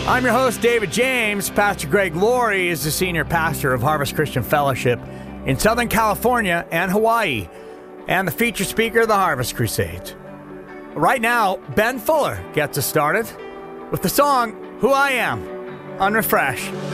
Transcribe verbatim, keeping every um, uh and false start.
I'm your host, David James. Pastor Greg Laurie is the senior pastor of Harvest Christian Fellowship in Southern California and Hawaii, and the featured speaker of the Harvest Crusades. Right now, Ben Fuller gets us started with the song Who I Am on Refresh.